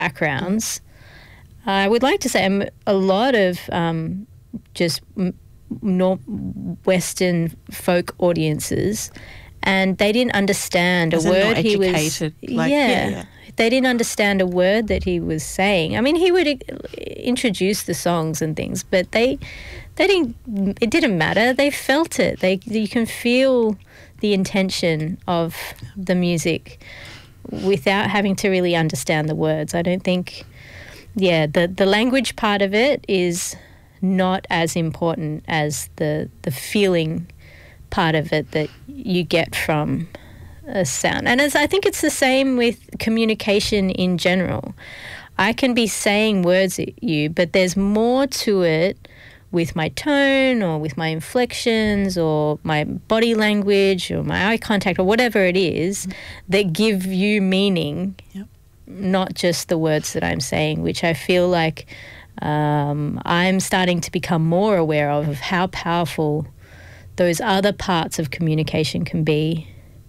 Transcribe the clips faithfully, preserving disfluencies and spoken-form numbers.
backgrounds. I would like to say um, a lot of um, just m- nor- Western folk audiences, and they didn't understand a As in word not he was. educated, like, yeah, yeah, yeah. They didn't understand a word that he was saying. I mean, he would uh, introduce the songs and things, but they, they didn't. It didn't matter. They felt it. They you can feel the intention of the music without having to really understand the words. I don't think. Yeah, the the language part of it is not as important as the the feeling part of it that you get from a sound. And as I think it's the same with communication in general. I can be saying words at you, but there's more to it with my tone or with my inflections or my body language or my eye contact or whatever it is mm-hmm. that give you meaning, yep. not just the words that I'm saying, which I feel like um, I'm starting to become more aware of, of how powerful those other parts of communication can be.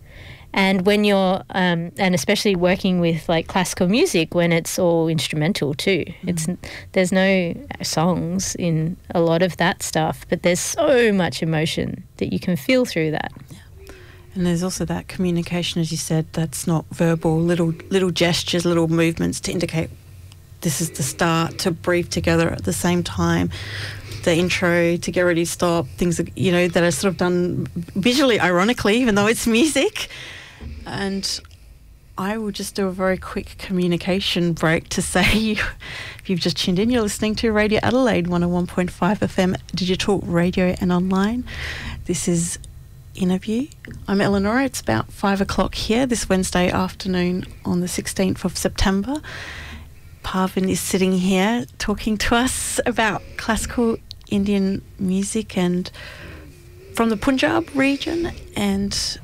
And when you're, um, and especially working with like classical music, when it's all instrumental too. Mm. It's there's no songs in a lot of that stuff, but there's so much emotion that you can feel through that. Yeah. And there's also that communication, as you said, that's not verbal, little little gestures, little movements to indicate this is the start, to breathe together at the same time. The intro, to get ready to stop, things, you know, that are sort of done visually, ironically, even though it's music. And I will just do a very quick communication break to say, if you've just tuned in, you're listening to Radio Adelaide one oh one point five F M, digital radio and online. This is Interview. I'm Eleonora. It's about five o'clock here this Wednesday afternoon on the sixteenth of September. Parvin is sitting here talking to us about classical Indian music and from the Punjab region, and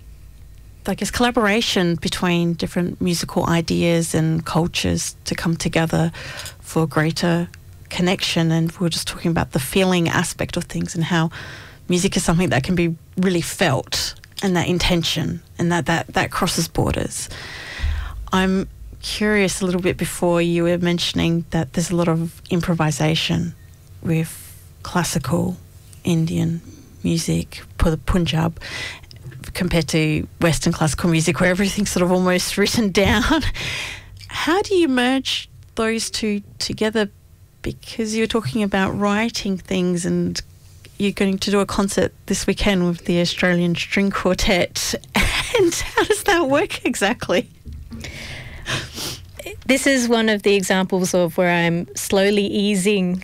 I guess collaboration between different musical ideas and cultures to come together for greater connection. And we were just talking about the feeling aspect of things and how music is something that can be really felt, and that intention, and that, that, that crosses borders. I'm curious a little bit, before you were mentioning that there's a lot of improvisation with classical Indian music for the Punjab compared to Western classical music, where everything's sort of almost written down. How do you merge those two together? Because you're talking about writing things, and you're going to do a concert this weekend with the Australian String Quartet. And how does that work exactly? This is one of the examples of where I'm slowly easing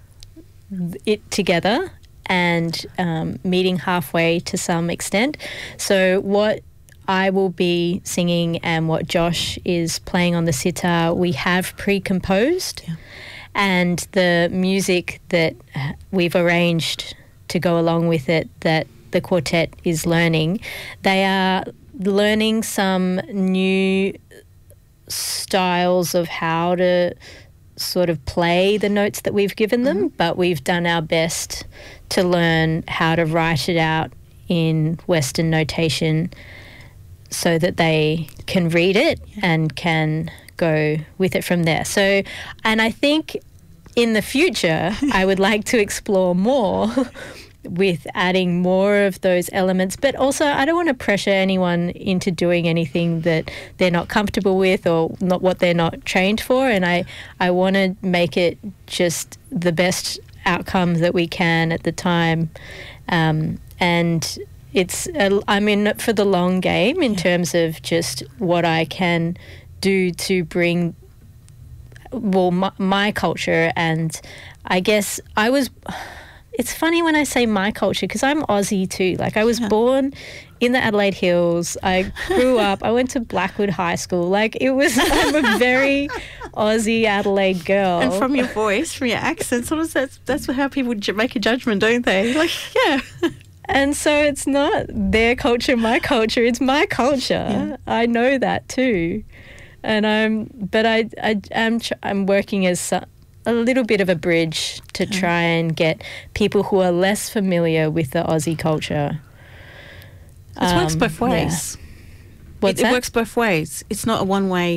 it together and um, meeting halfway to some extent. So what I will be singing and what Josh is playing on the sitar, we have pre-composed, yeah. and the music that we've arranged to go along with it that the quartet is learning, they are learning some new styles of how to sort of play the notes that we've given them, mm-hmm. but we've done our best to learn how to write it out in Western notation so that they can read it and can go with it from there. So, and I think in the future, I would like to explore more with adding more of those elements. But also, I don't want to pressure anyone into doing anything that they're not comfortable with or not what they're not trained for. And I, I want to make it just the best outcome that we can at the time. Um, and it's, a, I'm in it for the long game in yeah. terms of just what I can do to bring, well, my, my culture. And I guess I was... It's funny when I say my culture, because I'm Aussie too. Like, I was yeah. born in the Adelaide Hills. I grew up. I went to Blackwood High School. Like, it was, I'm a very Aussie Adelaide girl. And from your voice, from your accent, sort of that's, that's how people ju- make a judgment, don't they? Like, yeah. And so it's not their culture, my culture. It's my culture. Yeah. I know that too. And I'm, but I, I am, I'm working as some, a little bit of a bridge to okay. try and get people who are less familiar with the Aussie culture. It um, works both ways. Yeah. What's it, that? It works both ways. It's not a one-way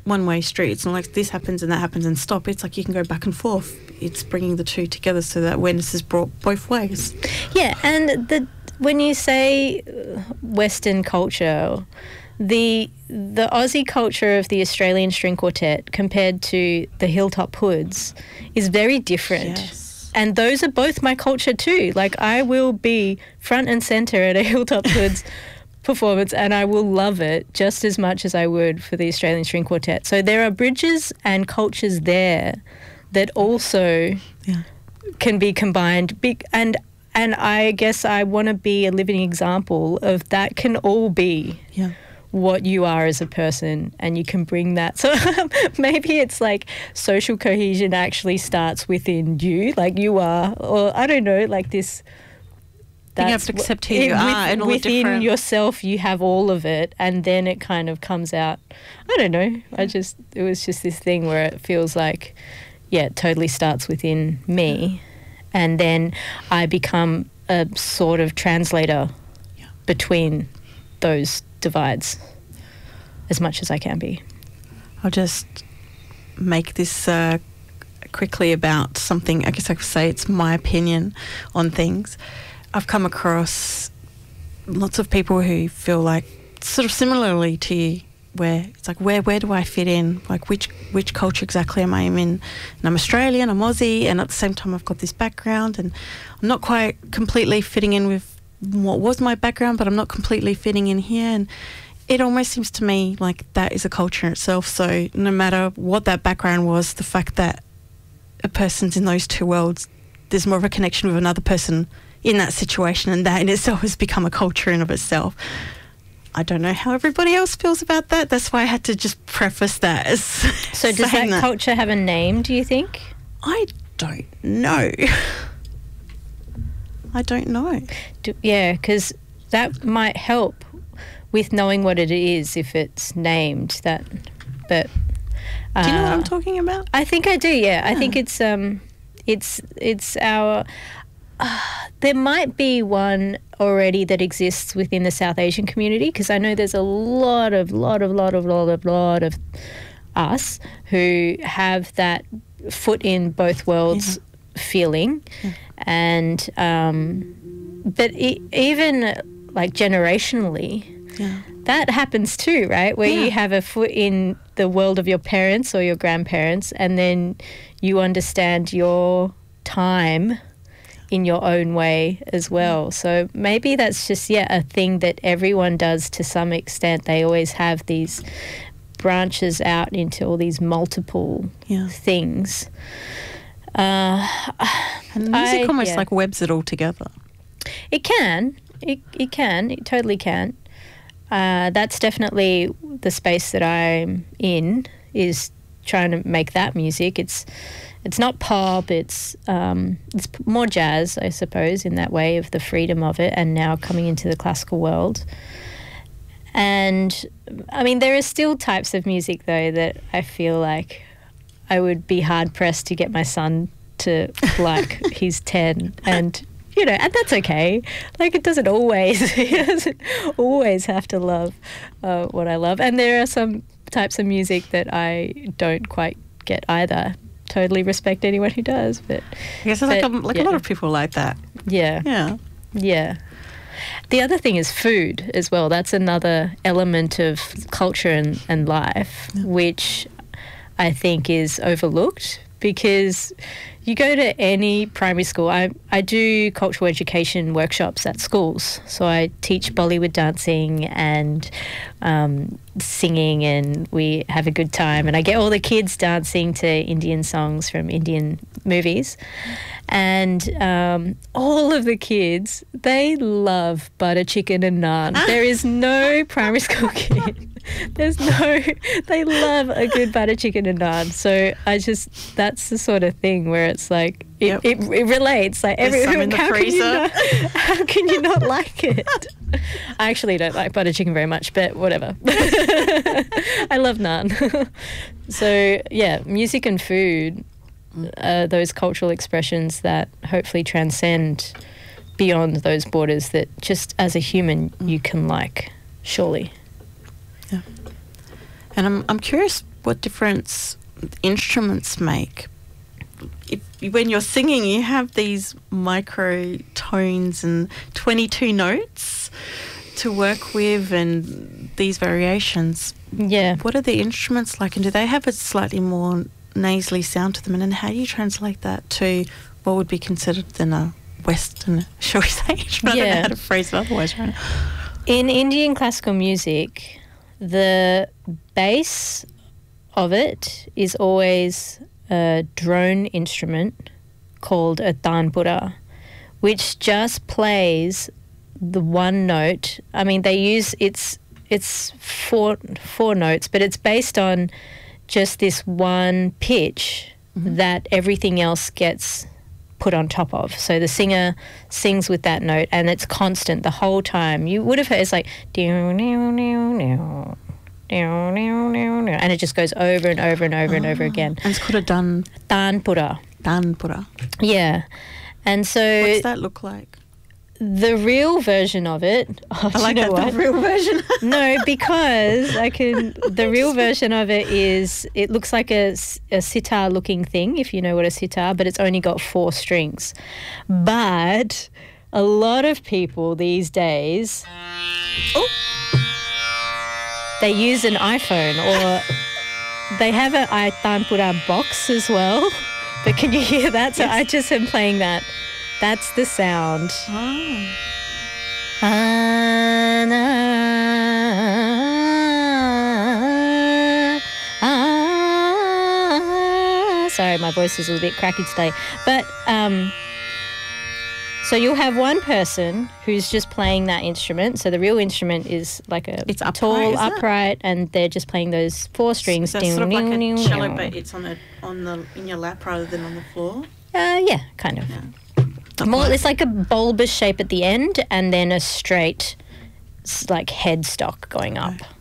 one-way street. It's not like this happens and that happens and stop. It's like you can go back and forth. It's bringing the two together so that awareness is brought both ways. Yeah, and the when you say Western culture, the the Aussie culture of the Australian String Quartet compared to the Hilltop Hoods is very different. Yes. And those are both my culture too. Like, I will be front and centre at a Hilltop Hoods performance, and I will love it just as much as I would for the Australian String Quartet. So there are bridges and cultures there that also Yeah. can be combined. Big and and I guess I want to be a living example of that can all be Yeah. what you are as a person, and you can bring that. So maybe it's like social cohesion actually starts within you, like you are, or I don't know, like this. You have to accept who you are and all the within different... yourself you have all of it, and then it kind of comes out. I don't know. I just it was just this thing where it feels like, yeah, it totally starts within me, and then I become a sort of translator Yeah. between those divides as much as I can be. I'll just make this uh, quickly about something. I guess I could say it's my opinion on things. I've come across lots of people who feel like sort of similarly to you, where it's like, where where do I fit in? Like, which which culture exactly am I in? And I'm Australian, I'm Aussie, and at the same time I've got this background, and I'm not quite completely fitting in with what was my background, but I'm not completely fitting in here. And it almost seems to me like that is a culture in itself. So no matter what that background was, the fact that a person's in those two worlds, there's more of a connection with another person in that situation, and that in itself has become a culture in of itself. I don't know how everybody else feels about that. That's why I had to just preface that as So does that, that culture have a name, do you think? I don't know. I don't know. Do, yeah, because that might help with knowing what it is if it's named that. But uh, do you know what I'm talking about? I think I do. Yeah, yeah. I think it's um, it's it's our. Uh, there might be one already that exists within the South Asian community, because I know there's a lot of, lot of, lot of, lot of, lot of us who have that foot in both worlds yeah. feeling. Yeah. And, um, but it, even like generationally, yeah. that happens too, right? Where yeah. you have a foot in the world of your parents or your grandparents, and then you understand your time in your own way as well. So maybe that's just, yeah, a thing that everyone does to some extent. They always have these branches out into all these multiple yeah. things. Uh, and music I, almost yeah. like webs it all together. It can. It, it can. It totally can. Uh, that's definitely the space that I'm in, is trying to make that music. It's It's not pop, it's um, it's more jazz, I suppose, in that way, of the freedom of it, and now coming into the classical world. And, I mean, there are still types of music, though, that I feel like I would be hard-pressed to get my son to like. He's ten, and, you know, and that's okay. Like, it doesn't always, he doesn't always have to love uh, what I love. And there are some types of music that I don't quite get either. Totally respect anyone who does, but I guess like, a, like yeah. a lot of people like that. Yeah. Yeah. Yeah. The other thing is food as well. That's another element of culture and, and life, yeah. which I think is overlooked, because you go to any primary school. I, I do cultural education workshops at schools. So I teach Bollywood dancing and um, singing, and we have a good time. And I get all the kids dancing to Indian songs from Indian movies. And um, all of the kids, they love butter chicken and naan. There is no primary school kid. There's no, they love a good butter chicken and naan. So I just, that's the sort of thing where it's like, it, yep. it, it relates. Like, every, some in the how, freezer. Can you not, how can you not like it? I actually don't like butter chicken very much, but whatever. I love naan. So yeah, music and food, uh, those cultural expressions that hopefully transcend beyond those borders, that just as a human you can like, surely. Yeah. And I'm I'm curious what difference instruments make. If, when you're singing, you have these micro tones and twenty-two notes to work with and these variations. Yeah. What are the instruments like, and do they have a slightly more nasally sound to them? And then how do you translate that to what would be considered then a Western, shall we say? I don't Yeah. know how to phrase it otherwise, right? In Indian classical music, the bass of it is always a drone instrument called a tanpura, which just plays the one note. I mean, they use it's it's four four notes, but it's based on just this one pitch mm-hmm. that everything else gets put on top of. So the singer sings with that note, and it's constant the whole time. You would have heard it's like and it just goes over and over and over oh, and over again. And it's called a dan tanpura. Tanpura. Yeah, and so what does that look like? The real version of it. Oh, I like you know that, what? the real version. No, because I can. The real version of it is it looks like a, a sitar-looking thing, if you know what a sitar, but it's only got four strings. But a lot of people these days, oh, they use an iPhone or they have an tanpura box as well. But can you hear that? So yes. I just am playing that. That's the sound. Oh. Ah, ah, ah. Sorry, my voice is a little bit cracky today. But um, so you'll have one person who's just playing that instrument. So the real instrument is like a it's upright, tall, upright, and they're just playing those four strings. So it's sort of like a cello, but it's on the on the in your lap rather than on the floor. Uh, yeah, kind of. Yeah. More, it's like a bulbous shape at the end and then a straight, like, headstock going up. Right.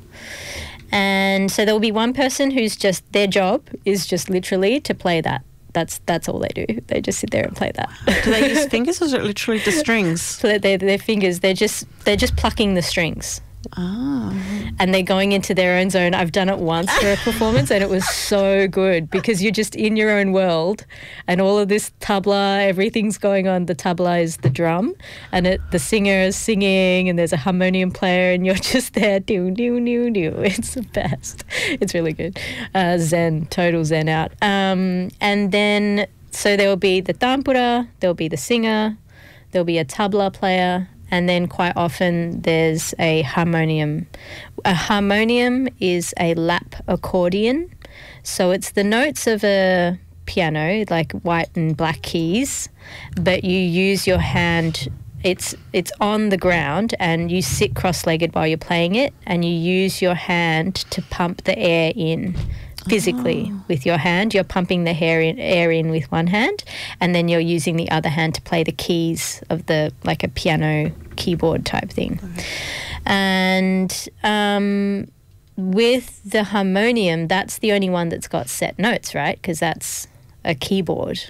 And so there will be one person who's just, their job is just literally to play that. That's that's all they do. They just sit there and play that. Do they use fingers or is it literally the strings? So they're, their fingers, they're just they're just plucking the strings. Oh. And they're going into their own zone. I've done it once for a performance and it was so good because you're just in your own world and all of this tabla, everything's going on. The tabla is the drum and it, the singer is singing and there's a harmonium player and you're just there. Doo, doo, doo, doo. It's the best. It's really good. Uh, zen, total zen out. Um, and then, so there will be the tanpura, there will be the singer, there will be a tabla player, and then quite often there's a harmonium. A harmonium is a lap accordion. So it's the notes of a piano, like white and black keys, but you use your hand. It's it's on the ground and you sit cross-legged while you're playing it and you use your hand to pump the air in physically oh. with your hand. You're pumping the hair in, air in with one hand and then you're using the other hand to play the keys of the, like a piano keyboard type thing. Okay. And um, with the harmonium, that's the only one that's got set notes, right? Because that's a keyboard.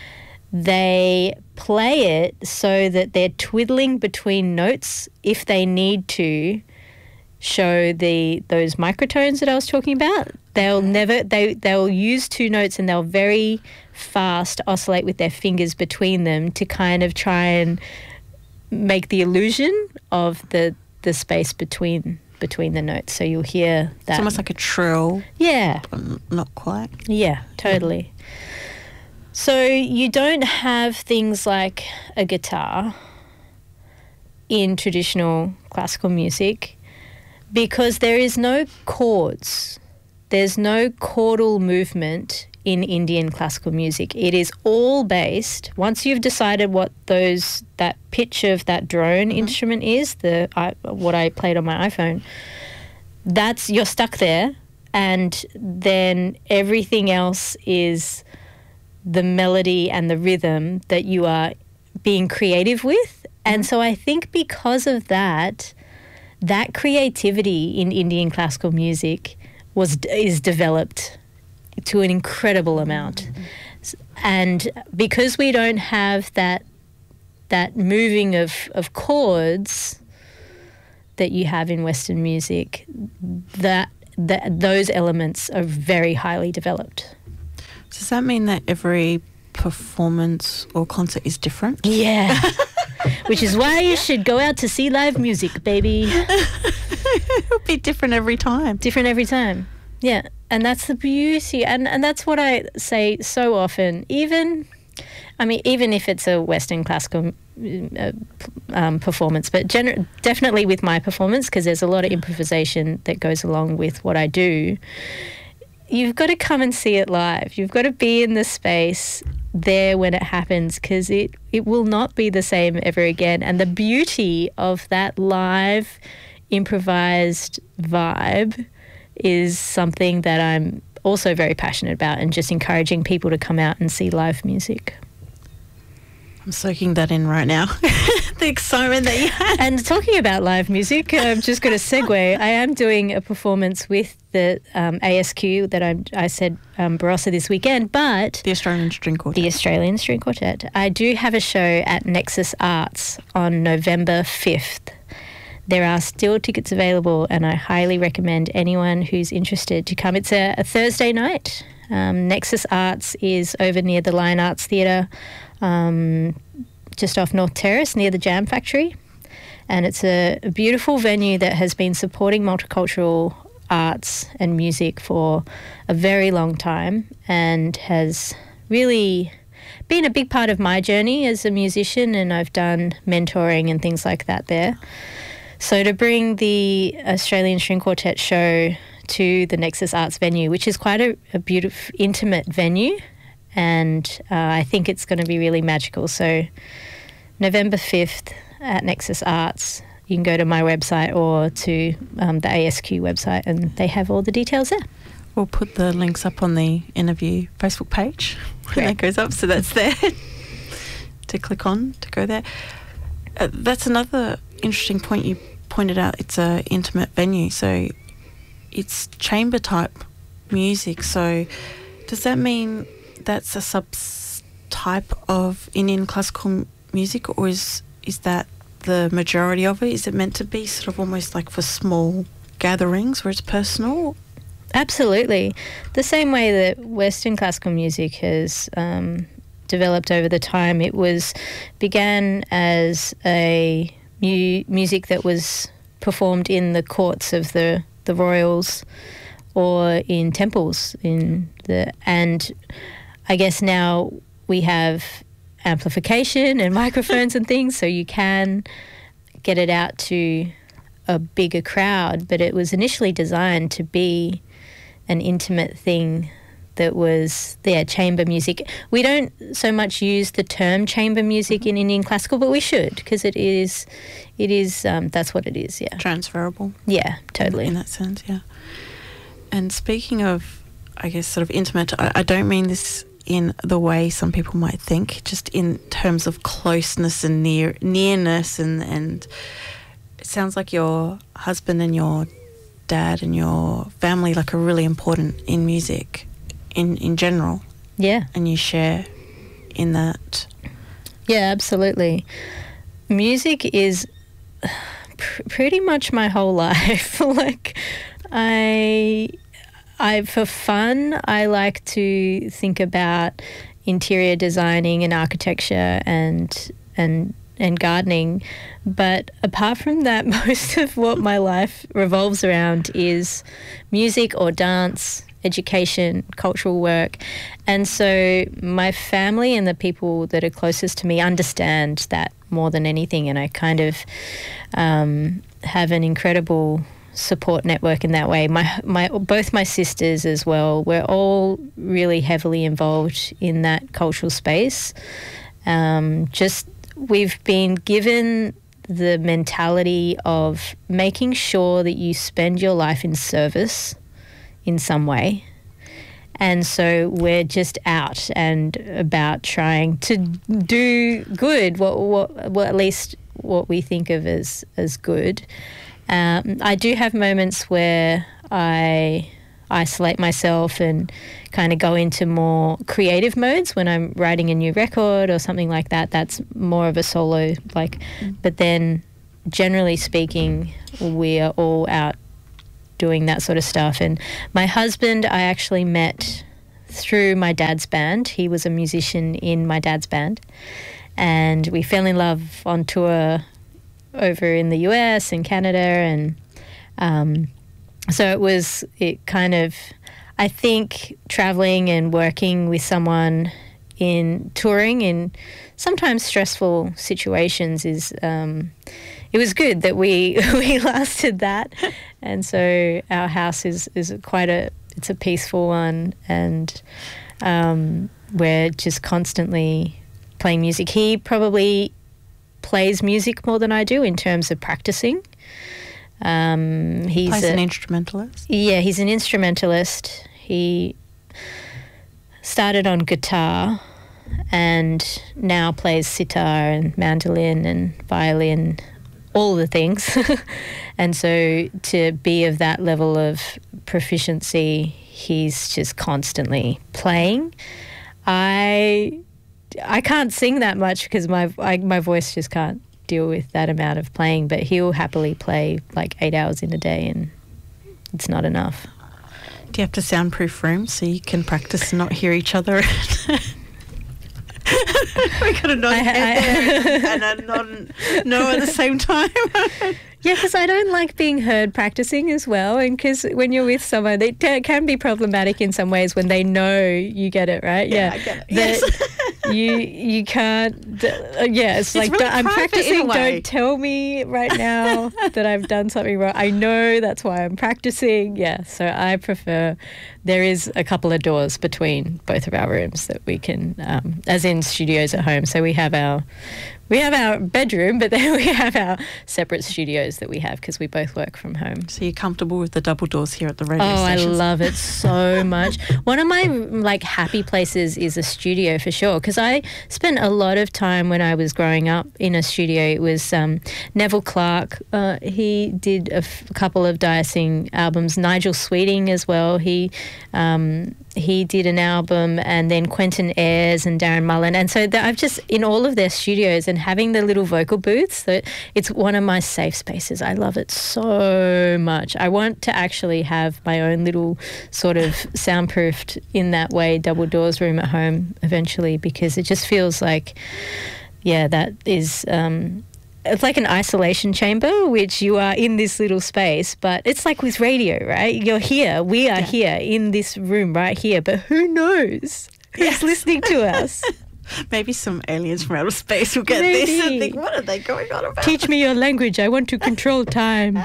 They play it so that they're twiddling between notes if they need to show the those microtones that I was talking about. They'll never they they'll use two notes and they'll very fast oscillate with their fingers between them to kind of try and make the illusion of the the space between between the notes. So you'll hear that. It's almost like a trill. Yeah. But not quite. Yeah, totally. So you don't have things like a guitar in traditional classical music because there is no chords. There's no chordal movement in Indian classical music. It is all based, once you've decided what those that pitch of that drone mm-hmm. instrument is, the I, what I played on my iPhone, that's, you're stuck there, and then everything else is the melody and the rhythm that you are being creative with. And so I think because of that, that creativity in Indian classical music was is developed to an incredible amount. And because we don't have that that moving of, of chords that you have in Western music, that th- those elements are very highly developed. Does that mean that every performance or concert is different? Yeah. Which is why you should go out to see live music, baby. It'll be different every time. Different every time. Yeah. And that's the beauty. And, and that's what I say so often. Even, I mean, even if it's a Western classical uh, um, performance, but gener- definitely with my performance, because there's a lot of improvisation that goes along with what I do, you've got to come and see it live. You've got to be in the space there when it happens, because it, it will not be the same ever again. And the beauty of that live improvised vibe is something that I'm also very passionate about, and just encouraging people to come out and see live music. I'm soaking that in right now. The excitement that you had. And talking about live music, I'm just going to segue. I am doing a performance with the um, A S Q that I'm, I said um, Barossa this weekend, but... The Australian String Quartet. The Australian String Quartet. I do have a show at Nexus Arts on November fifth. There are still tickets available, and I highly recommend anyone who's interested to come. It's a, a Thursday night. Um, Nexus Arts is over near the Lion Arts Theatre, um, just off North Terrace, near the Jam Factory. And it's a, a beautiful venue that has been supporting multicultural arts and music for a very long time, and has really been a big part of my journey as a musician, and I've done mentoring and things like that there. So to bring the Australian String Quartet show to the Nexus Arts venue, which is quite a, a beautiful, intimate venue, and uh, I think it's going to be really magical. So November fifth at Nexus Arts, you can go to my website or to um, the A S Q website, and they have all the details there. We'll put the links up on the interview Facebook page when that goes up, so that's there to click on to go there. Uh, that's another interesting point you pointed out. It's a intimate venue, so it's chamber type music. So does that mean that's a sub-type of Indian classical music, or is is that the majority of it? Is it meant to be sort of almost like for small gatherings where it's personal? Absolutely. The same way that Western classical music has um, developed over the time. It was began as a mu- music that was performed in the courts of the, the royals or in temples in the and I guess now we have amplification and microphones and things, so you can get it out to a bigger crowd, but it was initially designed to be an intimate thing that was yeah, chamber music. We don't so much use the term chamber music in Indian classical, but we should, because it is, it is um, that's what it is, yeah. Transferable. Yeah, totally. In, in that sense, yeah. And speaking of, I guess, sort of intimate, I, I don't mean this in the way some people might think, just in terms of closeness and near nearness, and, and it sounds like your husband and your dad and your family like are really important in music in, in general. Yeah. And you share in that. Yeah, absolutely. Music is pr- pretty much my whole life. Like I... I, for fun, I like to think about interior designing and architecture and and and gardening. But apart from that, most of what my life revolves around is music or dance, education, cultural work. And so my family and the people that are closest to me understand that more than anything. And I kind of um, have an incredible support network in that way. My my both my sisters as well, we're all really heavily involved in that cultural space. Um, just we've been given the mentality of making sure that you spend your life in service in some way. And so we're just out and about trying to do good, what what well, at least what we think of as as good. Um, I do have moments where I isolate myself and kind of go into more creative modes when I'm writing a new record or something like that. That's more of a solo, like, mm. But then generally speaking, we are all out doing that sort of stuff. And my husband, I actually met through my dad's band. He was a musician in my dad's band, and we fell in love on tour over in the U S and Canada, and um, so it was it kind of, I think, traveling and working with someone in touring in sometimes stressful situations is um, it was good that we we lasted that. And so our house is is quite a it's a peaceful one, and um, we're just constantly playing music. He probably plays music more than I do in terms of practicing. Um, he's Plays a, an instrumentalist. Yeah, he's an instrumentalist. He started on guitar and now plays sitar and mandolin and violin, all the things. And so to be of that level of proficiency, he's just constantly playing. I I can't sing that much because my I, my voice just can't deal with that amount of playing, but he'll happily play like eight hours in a day, and it's not enough. Do you have to soundproof rooms so you can practice and not hear each other? We got a nod I- head I- there and a nod no at the same time. Yeah, because I don't like being heard practicing as well, and because when you're with someone, it t- can be problematic in some ways when they know you get it, right? Yeah, Yeah, I get it. That Yes. you you can't. D- uh, yeah, it's, like really "Don't- I'm private in a practicing. way." Don't tell me right now that I've done something wrong. I know that's why I'm practicing. Yeah, so I prefer. There is a couple of doors between both of our rooms that we can, um, as in studios at home. So we have our. We have our bedroom, but then we have our separate studios that we have because we both work from home. So you're comfortable with the double doors here at the radio Oh, I stations? love it so much. One of my like happy places is a studio for sure, because I spent a lot of time when I was growing up in a studio. It was um, Neville Clark. Uh, he did a f- couple of Diasing albums. Nigel Sweeting as well. He um, he did an album, and then Quentin Ayres and Darren Mullen. And so that I've just, in all of their studios and having the little vocal booths, that it's one of my safe spaces. I love it so much. I want to actually have my own little sort of soundproofed in that way double doors room at home eventually, because it just feels like, yeah, that is... Um, it's like an isolation chamber, which you are in this little space, but it's like with radio, right? You're here, we are Yeah. here in this room right here, but who knows who's listening to us? Maybe some aliens from outer space will get this and Maybe. think, what are they going on about? Teach me your language. I want to control time.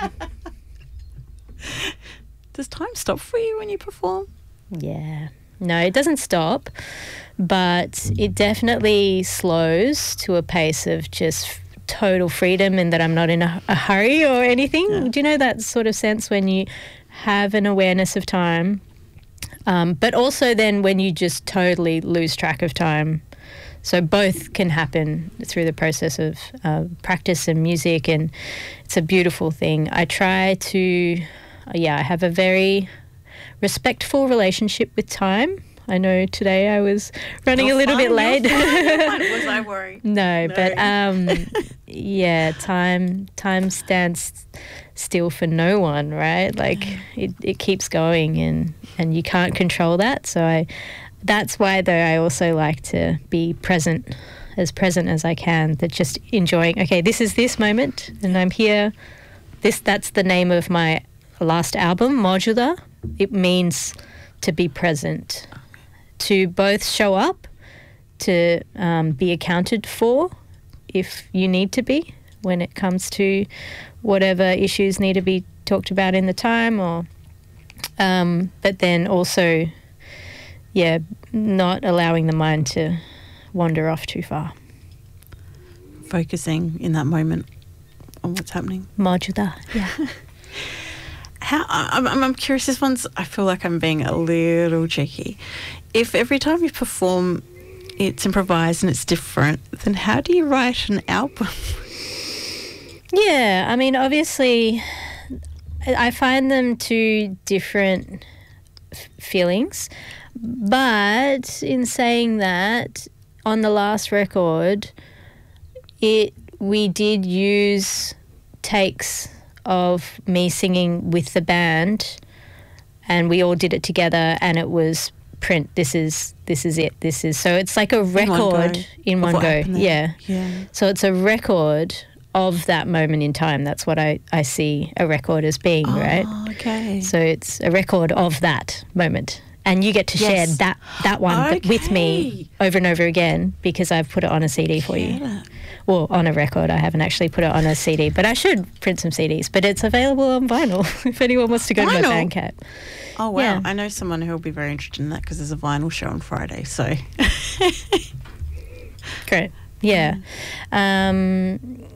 Does time stop for you when you perform? Yeah. No, it doesn't stop, but it definitely slows to a pace of just total freedom, and that I'm not in a, a hurry or anything. Yeah. Do you know that sort of sense when you have an awareness of time, um, but also then when you just totally lose track of time? So both can happen through the process of uh, practice and music, and it's a beautiful thing. I try to, yeah, I have a very respectful relationship with time. I know today I was running You're a little fine, bit you're late. fine, you're fine. Was I worried? No, No. but um, yeah, time time stands still for no one, right? Like it, it keeps going, and, and you can't control that. So I, that's why though I also like to be present, as present as I can. That just enjoying. Okay, this is this moment, and I'm here. This that's the name of my last album, Modular. It means to be present, to both show up, to um, be accounted for if you need to be when it comes to whatever issues need to be talked about in the time, or um, but then also, yeah, not allowing the mind to wander off too far. Focusing in that moment on what's happening. Modular, yeah. How I'm, I'm I'm curious. This one's. I feel like I'm being a little cheeky. If every time you perform, it's improvised and it's different, then how do you write an album? Yeah, I mean, obviously, I find them two different f- feelings. But in saying that, on the last record, it we did use takes of me singing with the band, and we all did it together, and it was print. This is this is it. This is so it's like a record in one go. In one go. Yeah. Yeah. So it's a record of that moment in time. That's what I, I see a record as being, oh, right? Okay. So it's a record of that moment. And you get to Yes. share that that one Okay. with me over and over again because I've put it on a C D for you. Get it. Well, on a record. I haven't actually put it on a C D, but I should print some C Ds. But it's available on vinyl if anyone wants to go to my Vinyl? Bandcamp. Oh, wow. Yeah. I know someone who will be very interested in that because there's a vinyl show on Friday. So, Great. Yeah. Um,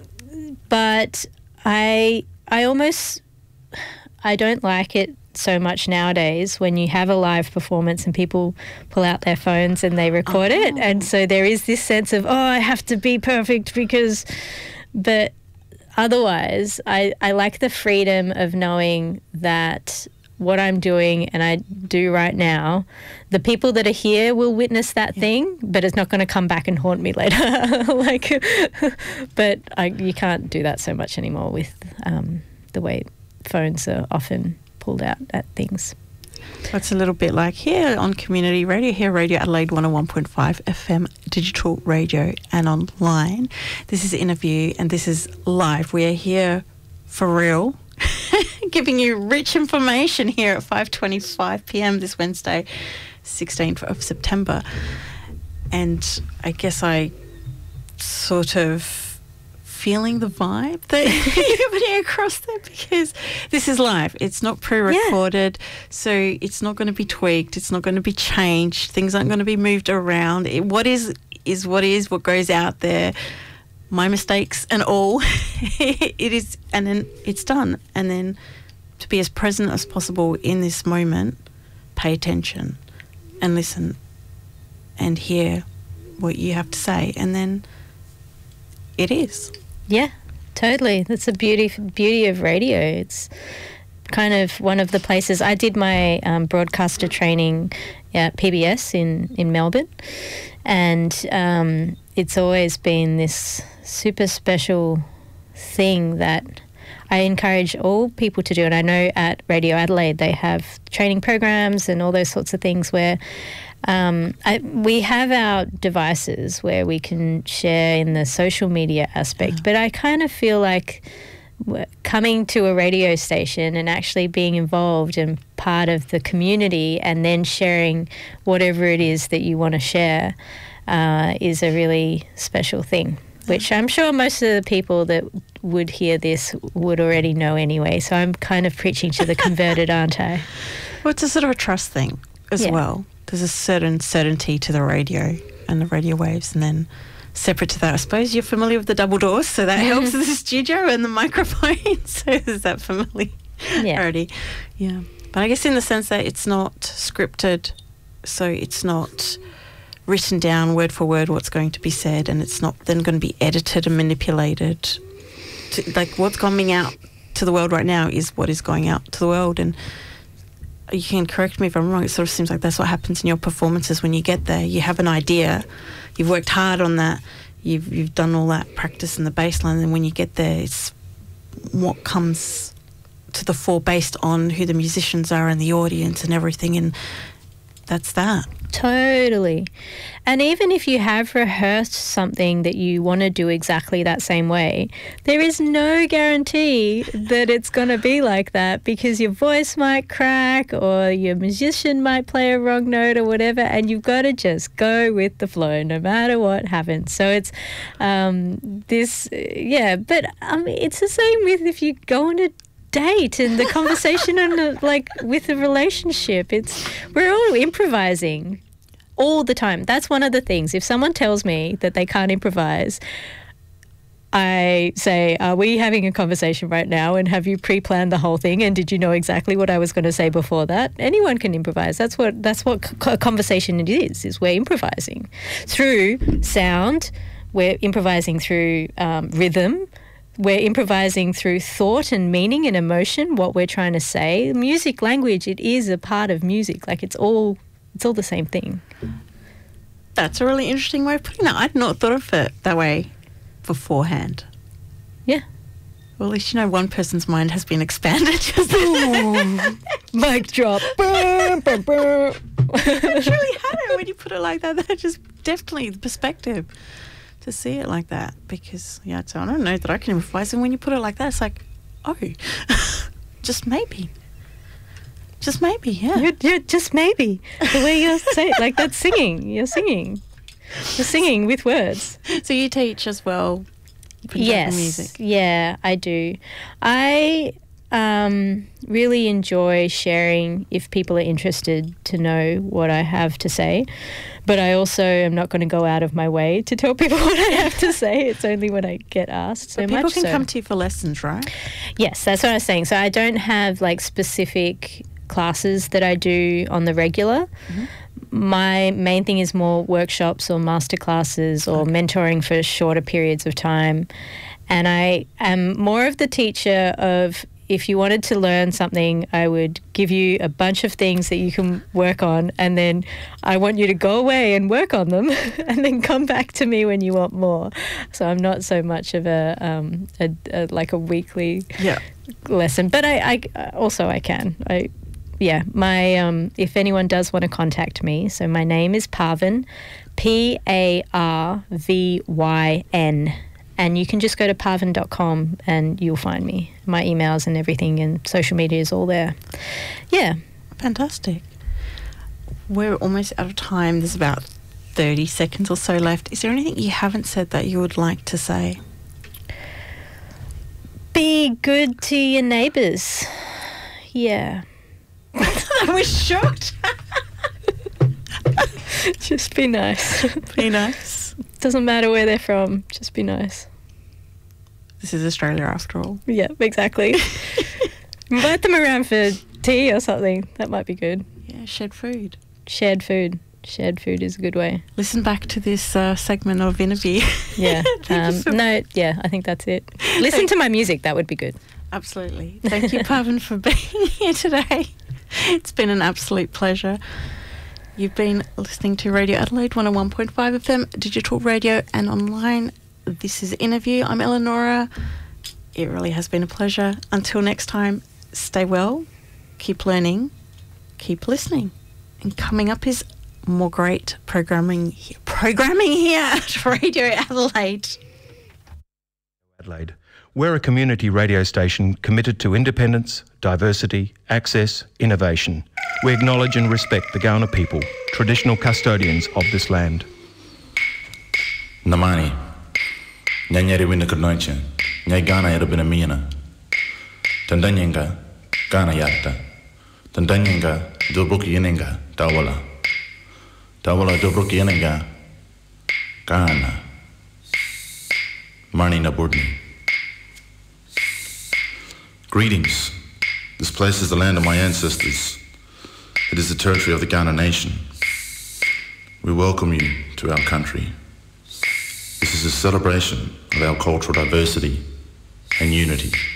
but I I almost I don't like it so much nowadays when you have a live performance and people pull out their phones and they record Oh. it, and so there is this sense of, oh, I have to be perfect because, but otherwise I, I like the freedom of knowing that what I'm doing and I do right now, the people that are here will witness that thing, but it's not going to come back and haunt me later. like, but I, you can't do that so much anymore with um, the way phones are often pulled out at things. it's a little bit like here on community radio, here Radio Adelaide one oh one point five F M, digital radio and online. This is Interview and this is live. We are here for real, giving you rich information here at five twenty-five p m this Wednesday, sixteenth of September. And I guess I sort of feeling the vibe that you're putting across there because this is live. It's not pre-recorded, yeah. So it's not going to be tweaked. It's not going to be changed. Things aren't going to be moved around. It, what is is what is what goes out there. My mistakes and all. it is, and then it's done. And then to be as present as possible in this moment, pay attention and listen and hear what you have to say, and then it is. Yeah, totally. That's the beauty beauty of radio. It's kind of one of the places. I did my um, broadcaster training at P B S in, in Melbourne, and um, it's always been this super special thing that I encourage all people to do. And I know at Radio Adelaide they have training programs and all those sorts of things where Um, I, we have our devices where we can share in the social media aspect, Yeah. but I kind of feel like w- coming to a radio station and actually being involved and part of the community and then sharing whatever it is that you want to share uh, is a really special thing, which I'm sure most of the people that would hear this would already know anyway. So I'm kind of preaching to the converted, aren't I? Well, it's a sort of a trust thing as Yeah. well. There's a certain certainty to the radio and the radio waves, and then separate to that, I suppose you're familiar with the double doors, so that helps with the studio and the microphone. So is that familiar Yeah. already? Yeah. But I guess in the sense that it's not scripted, so it's not written down word for word what's going to be said, and it's not then going to be edited and manipulated. To, like what's coming out to the world right now is what is going out to the world, and you can correct me if I'm wrong, it sort of seems like that's what happens in your performances when you get there. You have an idea, you've worked hard on that, you've you've done all that practice in the baseline, and when you get there, it's what comes to the fore based on who the musicians are and the audience and everything, and that's that. Totally. And even if you have rehearsed something that you want to do exactly that same way, there is no guarantee that it's going to be like that, because your voice might crack or your musician might play a wrong note or whatever, and you've got to just go with the flow no matter what happens. So it's um, this, yeah, but um, it's the same with if you go on a date and the conversation and the, like with the relationship, it's we're all improvising all the time. That's one of the things. If someone tells me that they can't improvise, I say, are we having a conversation right now, and have you pre-planned the whole thing, and did you know exactly what I was going to say before that? Anyone can improvise. That's what that's what a conversation it is, is we're improvising through sound, we're improvising through um, rhythm, we're improvising through thought and meaning and emotion, what we're trying to say. Music, language, it is a part of music. Like it's all it's all the same thing. That's a really interesting way of putting it. I'd not thought of it that way beforehand. Yeah. Well, at least you know one person's mind has been expanded. Just Mic drop. It really had it when you put it like that. That just definitely the perspective to see it like that. Because yeah, it's, I don't know that I can improvise. And when you put it like that, it's like, oh, just maybe, just maybe, yeah. You're, you're just maybe the way you say it, like that's singing. You're singing. You're singing with words. So you teach as well. Yes, music. Yeah, I do. I um, really enjoy sharing if people are interested to know what I have to say, but I also am not going to go out of my way to tell people what I have to say. It's only when I get asked so but people much. can so. come to you for lessons, right? Yes, that's what I was saying. So I don't have like specific classes that I do on the regular. Mm-hmm. My main thing is more workshops or master classes or okay. mentoring for shorter periods of time. And I am more of the teacher of if you wanted to learn something, I would give you a bunch of things that you can work on, and then I want you to go away and work on them and then come back to me when you want more. So I'm not so much of a, um, a, a like a weekly yeah. lesson. But I, I also I can. I Yeah, my um, if anyone does want to contact me, so my name is Parvyn, P A R V Y N, and you can just go to parvyn dot com and you'll find me. My emails and everything and social media is all there. Yeah. Fantastic. We're almost out of time. There's about thirty seconds or so left. Is there anything you haven't said that you would like to say? Be good to your neighbours. Yeah. I was shocked. Just be nice. Be nice. Doesn't matter where they're from. Just be nice. This is Australia after all. Yeah, exactly. Invite them around for tea or something. That might be good. Yeah, shared food. Shared food. Shared food is a good way. Listen back to this uh, segment of interview. Yeah. um, so no, yeah, I think that's it. Listen to my music. That would be good. Absolutely. Thank you, Parvyn, for being here today. It's been an absolute pleasure. You've been listening to Radio Adelaide one oh one point five F M, digital radio and online. This is Interview. I'm Eleonora. It really has been a pleasure. Until next time, stay well, keep learning, keep listening. And coming up is more great programming, programming here at Radio Adelaide. Adelaide. We're a community radio station committed to independence, diversity, access, innovation. We acknowledge and respect the Kaurna people, traditional custodians of this land. Namani, nyanyari wina kurnoiche, nyai Ghana yarabina miana. Tandanyenga, Ghana yatta. Tandanyenga, dobruki yenenga, tawala. Tawala dobruki yenenga, Ghana. Mani naburdni. Greetings. This place is the land of my ancestors. It is the territory of the Kaurna Nation. We welcome you to our country. This is a celebration of our cultural diversity and unity.